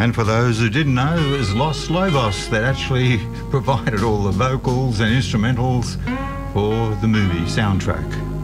And for those who didn't know, it was Los Lobos that actually provided all the vocals and instrumentals for the movie soundtrack.